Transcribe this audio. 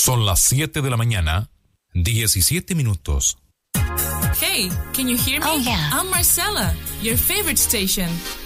Son las 7 de la mañana, 17 minutos. Hey, can you hear me? Oh, yeah. I'm Marcella, your favorite station.